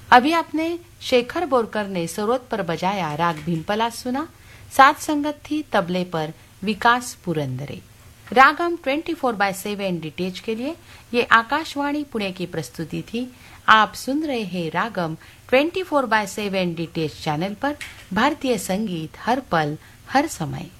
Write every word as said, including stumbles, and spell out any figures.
अभी आपने शेखर बोरकर ने सरोद पर बजाया राग भीमपला सुना। साथ संगत थी तबले पर विकास पुरंदरे। रागम चौबीस बाय सात डीटीएच के लिए ये आकाशवाणी पुणे की प्रस्तुति थी। आप सुन रहे हैं रागम चौबीस बाय सात डीटीएच चैनल पर भारतीय संगीत हर पल हर समय।